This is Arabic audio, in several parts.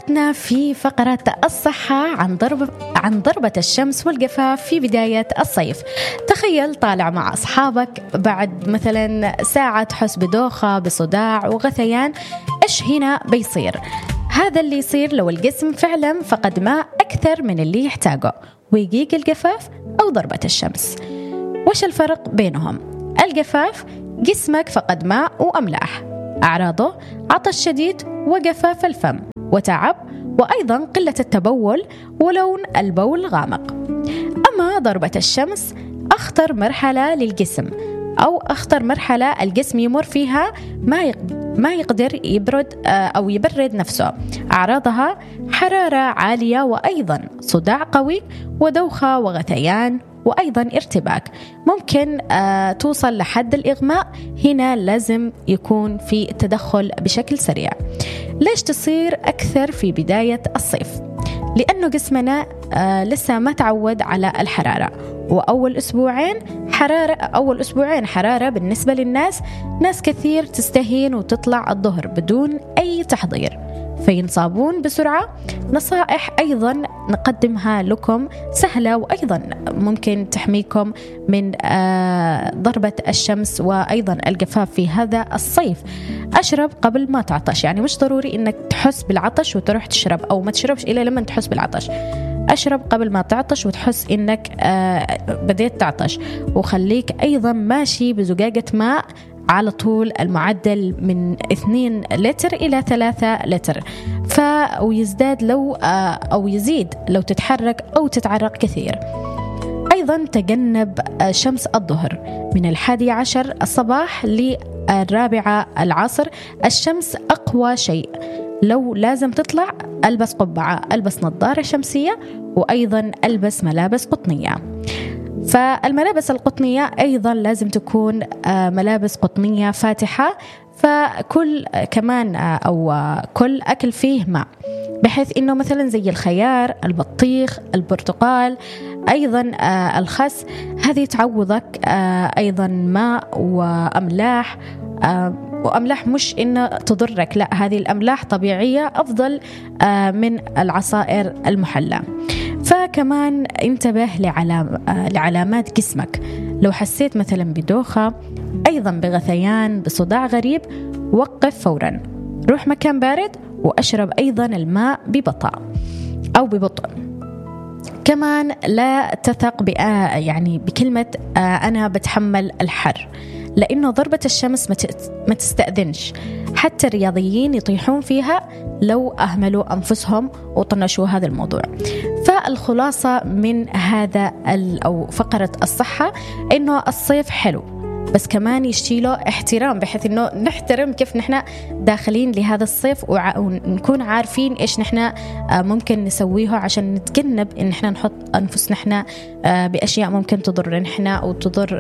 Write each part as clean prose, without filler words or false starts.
حلقتنا في فقرة الصحة عن ضربة الشمس والجفاف في بداية الصيف. تخيل طالع مع أصحابك بعد مثلا ساعة تحس بدوخة بصداع وغثيان. إيش هنا بيصير؟ هذا اللي يصير لو الجسم فعلا فقد ماء أكثر من اللي يحتاجه ويجيك الجفاف أو ضربة الشمس. وش الفرق بينهم؟ الجفاف جسمك فقد ماء وأملاح، أعراضه عطش شديد وجفاف الفم وتعب، وأيضا قلة التبول ولون البول غامق. أما ضربة الشمس أخطر مرحلة للجسم أو أخطر مرحلة الجسم يمر فيها، ما يقدر يبرد أو يبرد نفسه. أعراضها حرارة عالية وأيضا صداع قوي ودوخة وغثيان وأيضا ارتباك، ممكن توصل لحد الإغماء. هنا لازم يكون في تدخل بشكل سريع. ليش تصير أكثر في بداية الصيف؟ لأنه جسمنا لسه ما تعود على الحرارة، وأول أسبوعين حرارة بالنسبة للناس. ناس كثير تستهين وتطلع الظهر بدون أي تحضير فينصابون بسرعة. نصائح أيضا نقدمها لكم سهلة وأيضا ممكن تحميكم من ضربة الشمس وأيضا الجفاف في هذا الصيف. أشرب قبل ما تعطش، يعني مش ضروري إنك تحس بالعطش وتروح تشرب، أو ما تشربش إلا لما تحس بالعطش. أشرب قبل ما تعطش وتحس إنك بديت تعطش، وخليك أيضا ماشي بزجاجة ماء على طول، المعدل من 2 لتر إلى 3 لتر، ويزداد أو يزيد لو تتحرك أو تتعرق كثير. أيضا تجنب شمس الظهر من 11 الصباح ل4 العصر. الشمس أقوى شيء. لو لازم تطلع ألبس قبعة، ألبس نظارة شمسية، وأيضا ألبس ملابس قطنية. فالملابس القطنية أيضا لازم تكون ملابس قطنية فاتحة، فكل كمان أو كل أكل فيه ماء، بحيث إنه مثلا زي الخيار، البطيخ، البرتقال، أيضا الخس، هذه تعوضك أيضا ماء وأملاح. وأملاح مش إنه تضرك، لا، هذه الأملاح طبيعية أفضل من العصائر المحلى. فكمان انتبه لعلامات جسمك. لو حسيت مثلا بدوخة، أيضا بغثيان، بصداع غريب، وقف فورا، روح مكان بارد، وأشرب أيضا الماء ببطء. كمان لا تثق بكلمة أنا بتحمل الحر، لأنه ضربة الشمس ما تستأذنش. حتى الرياضيين يطيحون فيها لو أهملوا أنفسهم وطنشوا هذا الموضوع. فالخلاصة من هذا أو فقرة الصحة إنه الصيف حلو، بس كمان يشتيله احترام، بحيث إنه نحترم كيف نحن داخلين لهذا الصيف، ونكون عارفين إيش نحن ممكن نسويه عشان نتجنب إن نحن نحط أنفسنا نحن بأشياء ممكن تضر نحن، وتضر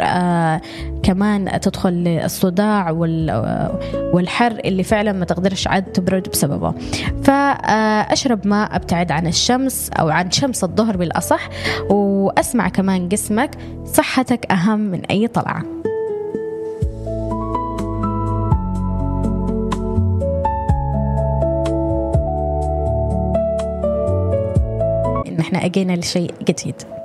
كمان تدخل الصداع والحر اللي فعلا ما تقدرش عاد تبرد بسببه. فأشرب ماء، أبتعد عن الشمس أو عن شمس الظهر بالأصح، وأسمع كمان جسمك. صحتك أهم من أي طلعة. إن احنا أجينا لشيء جديد.